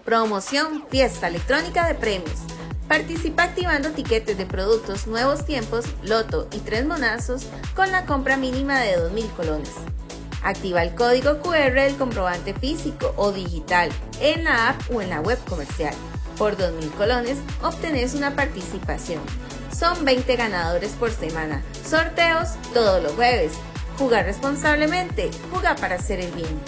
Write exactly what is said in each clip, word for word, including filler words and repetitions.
Promoción Fiesta Electrónica de Premios. Participa activando tiquetes de productos Nuevos Tiempos, Loto y Tres Monazos con la compra mínima de dos mil colones. Activa el código cu erre del comprobante físico o digital en la app o en la web comercial. Por dos mil colones obtenés una participación. Son veinte ganadores por semana. Sorteos todos los jueves. Jugar responsablemente. Juega para hacer el bien.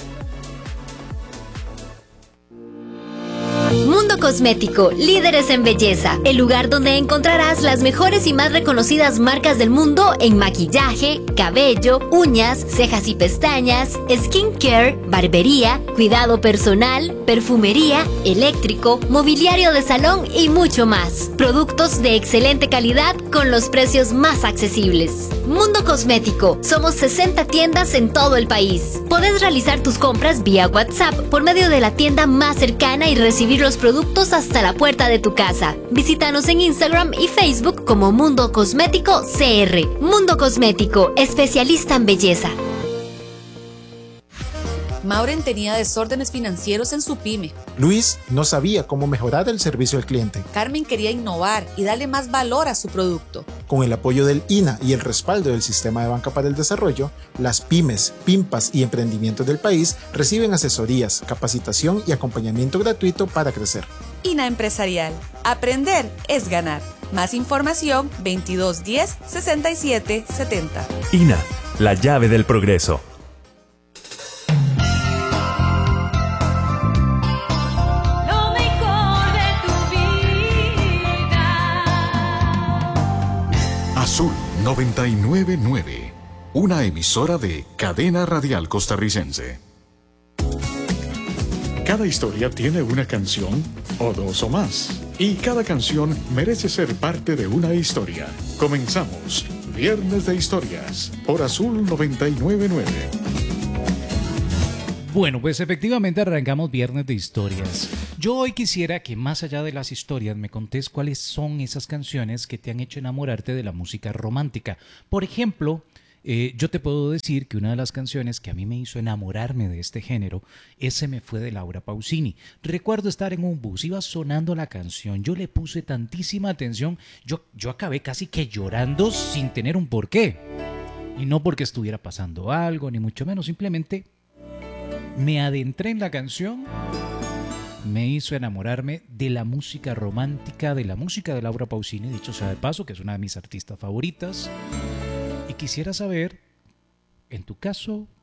Mundo Cosmético, líderes en belleza. El lugar donde encontrarás las mejores y más reconocidas marcas del mundo en maquillaje, cabello, uñas, cejas y pestañas, skincare, barbería, cuidado personal, perfumería, eléctrico, mobiliario de salón y mucho más. Productos de excelente calidad con los precios más accesibles. Mundo Cosmético. Somos sesenta tiendas en todo el país. Podés realizar tus compras vía WhatsApp por medio de la tienda más cercana y recibir los productos hasta la puerta de tu casa. Visítanos en Instagram y Facebook como Mundo Cosmético C R. Mundo Cosmético, especialista en belleza. Mauren tenía desórdenes financieros en su pyme. Luis no sabía cómo mejorar el servicio al cliente. Carmen quería innovar y darle más valor a su producto. Con el apoyo del I N A y el respaldo del Sistema de Banca para el Desarrollo, las pymes, pimpas y emprendimientos del país reciben asesorías, capacitación y acompañamiento gratuito para crecer. I N A Empresarial. Aprender es ganar. Más información veintidós diez sesenta y siete setenta. I N A, la llave del progreso. Azul noventa y nueve punto nueve, una emisora de Cadena Radial Costarricense. Cada historia tiene una canción o dos o más, y cada canción merece ser parte de una historia. Comenzamos Viernes de Historias por Azul noventa y nueve punto nueve. Bueno, pues efectivamente arrancamos Viernes de Historias. Yo hoy quisiera que más allá de las historias me contés cuáles son esas canciones que te han hecho enamorarte de la música romántica. Por ejemplo, eh, yo te puedo decir que una de las canciones que a mí me hizo enamorarme de este género, ese me fue de Laura Pausini. Recuerdo estar en un bus, iba sonando la canción, yo le puse tantísima atención, yo, yo acabé casi que llorando sin tener un porqué. Y no porque estuviera pasando algo, ni mucho menos, simplemente me adentré en la canción, me hizo enamorarme de la música romántica, de la música de Laura Pausini, dicho sea de paso, que es una de mis artistas favoritas. Y quisiera saber, en tu caso,